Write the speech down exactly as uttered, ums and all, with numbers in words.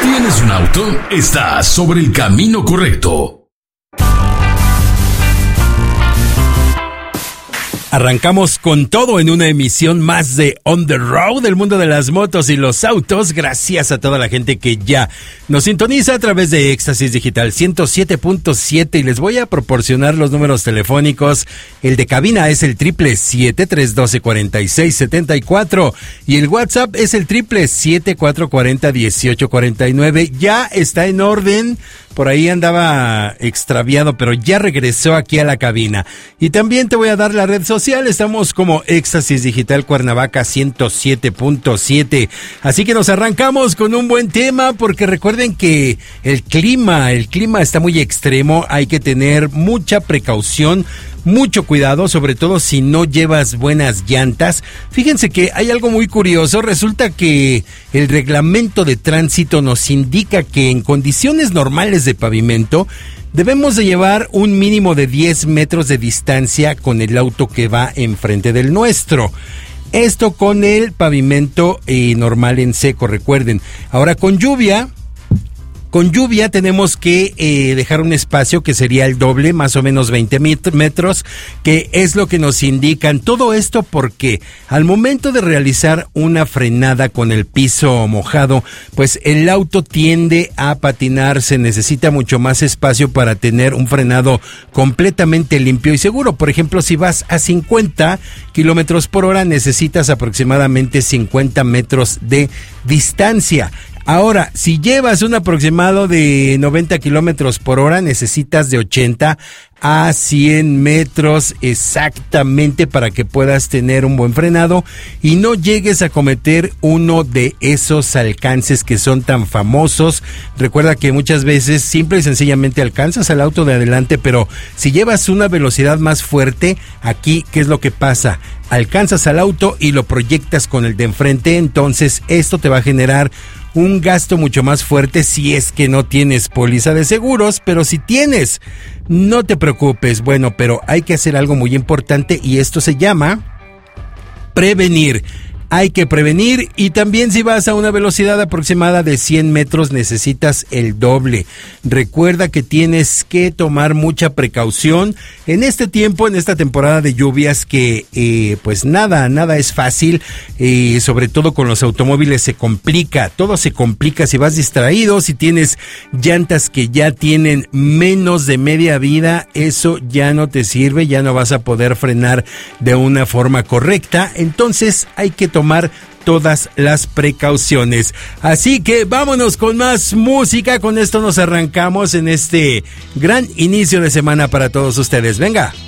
¿Tienes un auto? Estás sobre el camino correcto. Arrancamos con todo en una emisión más de On the Road, el mundo de las motos y los autos. Gracias a toda la gente que ya nos sintoniza a través de Éxtasis Digital ciento siete punto siete y les voy a proporcionar los números telefónicos. El de cabina es el triple siete, tres uno dos, cuatro seis siete cuatro y el WhatsApp es el triple siete, cuatro cuatro cero, uno ocho cuatro nueve. Ya está en orden. Por ahí andaba extraviado, pero ya regresó aquí a la cabina. Y también te voy a dar la red social. Estamos como Éxtasis Digital Cuernavaca ciento siete punto siete. Así que nos arrancamos con un buen tema, porque recuerden que el clima, el clima está muy extremo. Hay que tener mucha precaución, mucho cuidado, sobre todo si no llevas buenas llantas. Fíjense que hay algo muy curioso. Resulta que el reglamento de tránsito nos indica que en condiciones normales de pavimento debemos de llevar un mínimo de diez metros de distancia con el auto que va enfrente del nuestro. Esto con el pavimento eh, normal en seco, recuerden. Ahora con lluvia... Con lluvia tenemos que eh, dejar un espacio que sería el doble, más o menos veinte metros, que es lo que nos indican. Todo esto porque al momento de realizar una frenada con el piso mojado, pues el auto tiende a patinar, se necesita mucho más espacio para tener un frenado completamente limpio y seguro. Por ejemplo, si vas a cincuenta kilómetros por hora, necesitas aproximadamente cincuenta metros de distancia. Ahora, si llevas un aproximado de noventa kilómetros por hora, necesitas de ochenta a cien metros exactamente para que puedas tener un buen frenado y no llegues a cometer uno de esos alcances que son tan famosos. Recuerda que muchas veces simple y sencillamente alcanzas al auto de adelante, pero si llevas una velocidad más fuerte, aquí, ¿qué es lo que pasa? Alcanzas al auto y lo proyectas con el de enfrente, entonces esto te va a generar un gasto mucho más fuerte si es que no tienes póliza de seguros, pero si tienes, no te preocupes. Bueno, pero hay que hacer algo muy importante y esto se llama prevenir. Hay que prevenir, y también si vas a una velocidad aproximada de cien metros necesitas el doble. Recuerda que tienes que tomar mucha precaución en este tiempo, en esta temporada de lluvias, que eh, pues nada, nada es fácil, eh, sobre todo con los automóviles se complica, todo se complica si vas distraído, si tienes llantas que ya tienen menos de media vida, eso ya no te sirve, ya no vas a poder frenar de una forma correcta, entonces hay que tomar tomar todas las precauciones. Así que vámonos con más música. Con esto nos arrancamos en este gran inicio de semana para todos ustedes. Venga.